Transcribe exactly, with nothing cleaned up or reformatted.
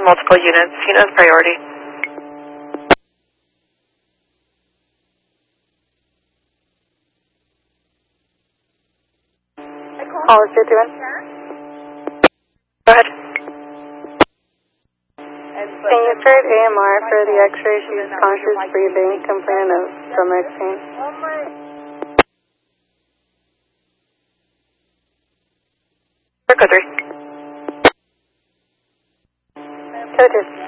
multiple units. He knows priority. Call is fifty-one. Go ahead. Can you start A M R for the X-ray? She's conscious breathing, complaining of stomach pain. Code three. Code two.